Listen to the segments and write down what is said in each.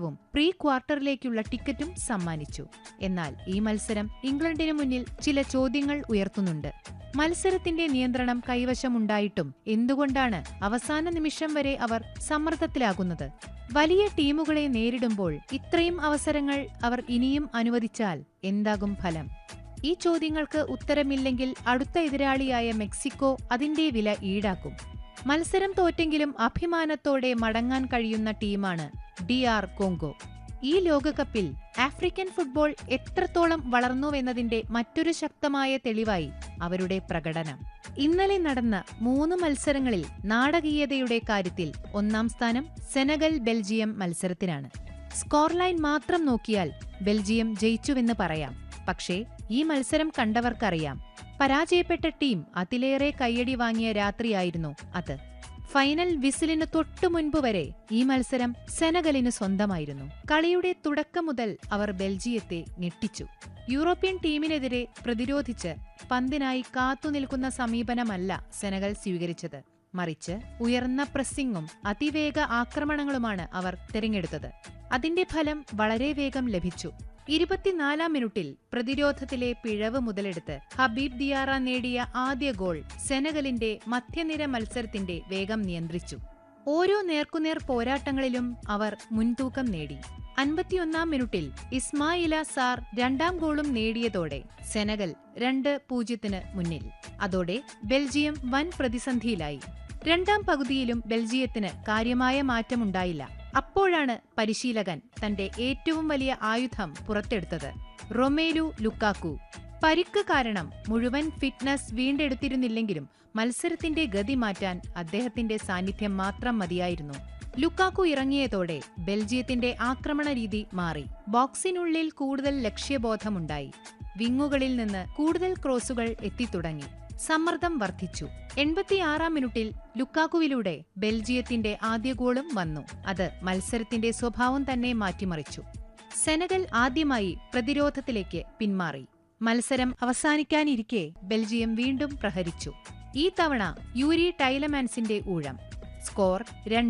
പ്രതിഫലവും പ്രീ ക്വാർട്ടറിലേക്കുള്ള ടിക്കറ്റും സമ്മാനിച്ചു. എന്നാൽ ഈ മത്സരം ഇംഗ്ലണ്ടിനു മുന്നിൽ ചില ചോദ്യങ്ങൾ ഉയർത്തുന്നുണ്ട്. മത്സരത്തിന്റെ നിയന്ത്രണം കൈവശമുണ്ടായിട്ടും എന്തുകൊണ്ടാണ് അവസാന നിമിഷം വരെ അവർ സമ്മർദ്ദത്തിലാകുന്നത്? വലിയ ടീമുകളെ നേരിടുമ്പോൾ ഇത്രയും അവസരങ്ങൾ അവർ ഇനിയും അനുവദിച്ചാൽ എന്താകും ഫലം? ഈ ചോദ്യങ്ങൾക്ക് ഉത്തരമില്ലെങ്കിൽ അടുത്ത എതിരാളിയായ മെക്സിക്കോ അതിന്റെ വില ഈടാക്കും. മത്സരം തോറ്റെങ്കിലും അഭിമാനത്തോടെ മടങ്ങാൻ കഴിയുന്ന ടീമാണ് DR കോങ്കോ. ഈ ലോകകപ്പിൽ ആഫ്രിക്കൻ ഫുട്ബോൾ എത്രത്തോളം വളർന്നുവെന്നതിന്റെ മറ്റൊരു ശക്തമായ തെളിവായി അവരുടെ പ്രകടനം. ഇന്നലെ നടന്ന 3 മത്സരങ്ങളിൽ നാടകീയതയുടെ കാര്യത്തിൽ ഒന്നാം സ്ഥാനം സെനഗൽ ബെൽജിയം മത്സരത്തിനാണ്. സ്കോർ ലൈൻ മാത്രം നോക്കിയാൽ ബെൽജിയം ജയിച്ചുവെന്ന് പറയാം. പക്ഷേ ഈ മത്സരം കണ്ടവർക്കറിയാം, പരാജയപ്പെട്ട ടീം അതിലേറെ കയ്യടി വാങ്ങിയ രാത്രിയായിരുന്നു അത്. ഫൈനൽ വിസിലിന് തൊട്ടുമുൻപ് വരെ ഈ മത്സരം സെനഗലിന് സ്വന്തമായിരുന്നു. കളിയുടെ തുടക്കം മുതൽ അവർ ബെൽജിയത്തെ ഞെട്ടിച്ചു. യൂറോപ്യൻ ടീമിനെതിരെ പ്രതിരോധിച്ച് പന്തിനായി കാത്തുനിൽക്കുന്ന സമീപനമല്ല സെനഗൽ സ്വീകരിച്ചത്. മറിച്ച് ഉയർന്ന പ്രസ്സിംഗും അതിവേഗ ആക്രമണങ്ങളുമാണ് അവർ തിരഞ്ഞെടുത്തത്. അതിന്റെ ഫലം വളരെ വേഗം ലഭിച്ചു. 24-ാം മിനിറ്റിൽ പ്രതിരോധത്തിലെ പിഴവ് മുതലെടുത്ത് ഹബീബ് ദിയാറ നേടിയ ആദ്യ ഗോൾ സെനഗലിന്റെ മധ്യനിര മത്സരത്തിന്റെ വേഗം നിയന്ത്രിച്ചു. ഓരോ നേർക്കുനേർ പോരാട്ടങ്ങളിലും അവർ മുൻതൂക്കം നേടി. 51-ാം മിനിറ്റിൽ ഇസ്മായില സാർ 2ാം ഗോളും നേടിയതോടെ സെനഗൽ 2-0 മുന്നിൽ. അതോടെ ബെൽജിയം വൻ പ്രതിസന്ധിയിലായി. 2ാം പകുതിയിലും ബെൽജിയത്തിന് കാര്യമായ മാറ്റമുണ്ടായില്ല. അപ്പോഴാണ് പരിശീലകൻ തന്റെ ഏറ്റവും വലിയ ആയുധം പുറത്തെടുത്തത്: റൊമേലു ലുക്കാക്കു. പരിക്ക് കാരണം മുഴുവൻ ഫിറ്റ്നസ് വീണ്ടെടുത്തിരുന്നില്ലെങ്കിലും മത്സരത്തിന്റെ ഗതി മാറ്റാൻ അദ്ദേഹത്തിന്റെ സാന്നിധ്യം മാത്രം മതിയായിരുന്നു. ലുക്കാക്കു ഇറങ്ങിയതോടെ ബെൽജിയത്തിന്റെ ആക്രമണ രീതി മാറി. ബോക്സിനുള്ളിൽ കൂടുതൽ ലക്ഷ്യബോധമുണ്ടായി. വിങ്ങുകളിൽ നിന്ന് കൂടുതൽ ക്രോസുകൾ എത്തിത്തുടങ്ങി. സമ്മർദ്ദം വർദ്ധിച്ചു. 86-ാം മിനിറ്റിൽ ലുക്കാക്കുവിലൂടെ ബെൽജിയത്തിന്റെ ആദ്യ ഗോളും വന്നു. അത് മത്സരത്തിന്റെ സ്വഭാവം തന്നെ മാറ്റിമറിച്ചു. സെനഗൽ ആദ്യമായി പ്രതിരോധത്തിലേക്ക് പിന്മാറി. മത്സരം അവസാനിക്കാനിരിക്കെ ബെൽജിയം വീണ്ടും പ്രഹരിച്ചു. ഈ തവണ യൂരി ടൈലമാൻസിന്റെ ഊഴം. സ്കോർ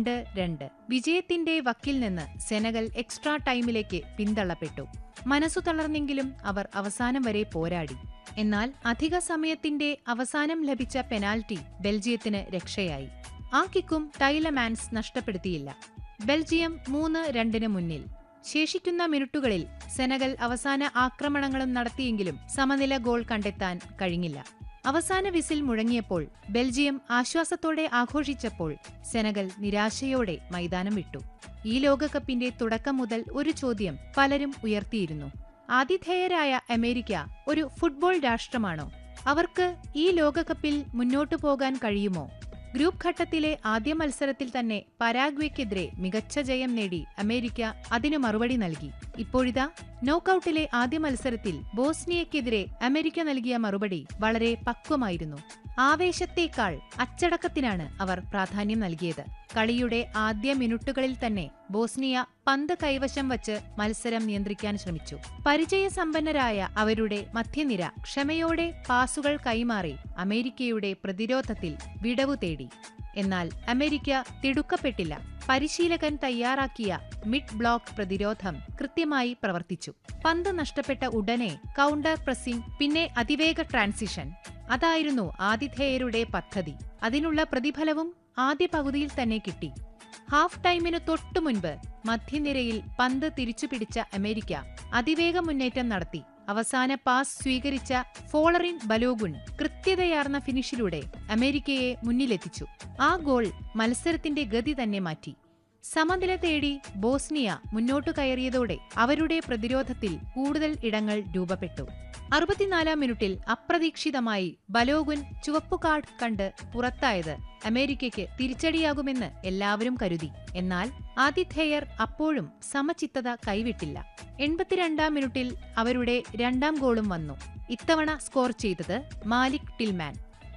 2-2. വിജയത്തിന്റെ വക്കിൽ നിന്ന് സെനഗൽ എക്സ്ട്രാ ടൈമിലേക്ക് പിന്തള്ളപ്പെട്ടു. മനസ്സു തളർന്നെങ്കിലും അവർ അവസാനം വരെ പോരാടി. എന്നാൽ അധിക സമയത്തിന്റെ അവസാനം ലഭിച്ച പെനാൽറ്റി ബെൽജിയത്തിന് രക്ഷയായി. ആ കിക്കും ടൈലമാൻസ് നഷ്ടപ്പെടുത്തിയില്ല. ബെൽജിയം 3-2 മുന്നിൽ. ശേഷിക്കുന്ന മിനിറ്റുകളിൽ സെനഗൽ അവസാന ആക്രമണങ്ങളും നടത്തിയെങ്കിലും സമനില ഗോൾ കണ്ടെത്താൻ കഴിഞ്ഞില്ല. അവസാന വിസിൽ മുഴങ്ങിയപ്പോൾ ബെൽജിയം ആശ്വാസത്തോടെ ആഘോഷിച്ചപ്പോൾ സെനഗൽ നിരാശയോടെ മൈതാനം വിട്ടു. ഈ ലോകകപ്പിന്റെ തുടക്കം മുതൽ ഒരു ചോദ്യം പലരും ഉയർത്തിയിരുന്നു: ആതിഥേയരായ അമേരിക്ക ഒരു ഫുട്ബോൾ രാഷ്ട്രമാണോ? അവർക്ക് ഈ ലോകകപ്പിൽ മുന്നോട്ടു പോകാൻ കഴിയുമോ? ഗ്രൂപ്പ് ഘട്ടത്തിലെ ആദ്യ മത്സരത്തിൽ തന്നെ പരാഗ്വേക്കെതിരെ മികച്ച ജയം നേടി അമേരിക്ക അതിനു മറുപടി നൽകി. ഇപ്പോഴിതാ നോക്കൌട്ടിലെ ആദ്യ മത്സരത്തിൽ ബോസ്നിയക്കെതിരെ അമേരിക്ക നൽകിയ മറുപടി വളരെ പക്വമായിരുന്നു. ആവേശത്തേക്കാൾ അച്ചടക്കത്തിനാണ് അവർ പ്രാധാന്യം നൽകിയത്. കളിയുടെ ആദ്യ മിനിറ്റുകളിൽ തന്നെ ബോസ്നിയ പന്ത് കൈവശം വച്ച് മത്സരം നിയന്ത്രിക്കാൻ ശ്രമിച്ചു. പരിചയസമ്പന്നരായ അവരുടെ മധ്യനിര ക്ഷമയോടെ പാസുകൾ കൈമാറി അമേരിക്കയുടെ പ്രതിരോധത്തിൽ വിടവു തേടി. എന്നാൽ അമേരിക്ക തിടുക്കപ്പെട്ടില്ല. പരിശീലകൻ തയ്യാറാക്കിയ മിഡ് ബ്ലോക്ക് പ്രതിരോധം കൃത്യമായി പ്രവർത്തിച്ചു. പന്ത് നഷ്ടപ്പെട്ട ഉടനെ കൗണ്ടർ പ്രസിംഗ്, പിന്നെ അതിവേഗ ട്രാൻസിഷൻ. അതായിരുന്നു ആതിഥേയരുടെ പദ്ധതി. അതിനുള്ള പ്രതിഫലവും ആദ്യ പകുതിയിൽ തന്നെ കിട്ടി. ഹാഫ് ടൈമിനു തൊട്ടുമുൻപ് മധ്യനിരയിൽ പന്ത് തിരിച്ചുപിടിച്ച അമേരിക്ക അതിവേഗ മുന്നേറ്റം നടത്തി. അവസാന പാസ് സ്വീകരിച്ച ഫോളറിൻ ബലോഗുൻ കൃത്യതയാർന്ന ഫിനിഷിലൂടെ അമേരിക്കയെ മുന്നിലെത്തിച്ചു. ആ ഗോൾ മത്സരത്തിന്റെ ഗതി തന്നെ മാറ്റി. സമനില തേടി ബോസ്നിയ മുന്നോട്ടു കയറിയതോടെ അവരുടെ പ്രതിരോധത്തിൽ കൂടുതൽ ഇടങ്ങൾ രൂപപ്പെട്ടു. 64-ാം മിനിറ്റിൽ അപ്രതീക്ഷിതമായി ബലോഗുൻ ചുവപ്പു കാർഡ് കണ്ട് പുറത്തായത് അമേരിക്കയ്ക്ക് തിരിച്ചടിയാകുമെന്ന് എല്ലാവരും കരുതി. എന്നാൽ ആതിഥേയർ അപ്പോഴും സമചിത്തത കൈവിട്ടില്ല. 82-ാം മിനിറ്റിൽ അവരുടെ 2ാം ഗോളും വന്നു. ഇത്തവണ സ്കോർ ചെയ്തത് മാലിക് ടിൽമാൻ.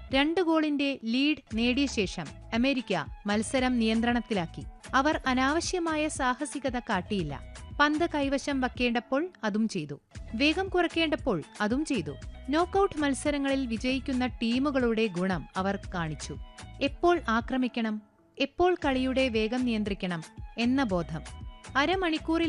2 ഗോളിന്റെ ലീഡ് നേടിയ ശേഷം അമേരിക്ക മത്സരം നിയന്ത്രണത്തിലാക്കി. അവർ അനാവശ്യമായ സാഹസികത കാട്ടിയില്ല. പന്ത് കൈവശം വയ്ക്കേണ്ടപ്പോൾ അതും ചെയ്തു. വേഗം കുറയ്ക്കേണ്ടപ്പോൾ അതും ചെയ്തു. നോക്കൌട്ട് മത്സരങ്ങളിൽ വിജയിക്കുന്ന ടീമുകളുടെ ഗുണം അവർ കാണിച്ചു. എപ്പോൾ ആക്രമിക്കണം, എപ്പോൾ കളിയുടെ വേഗം നിയന്ത്രിക്കണം എന്ന ബോധം. അരമണിക്കൂറിൽ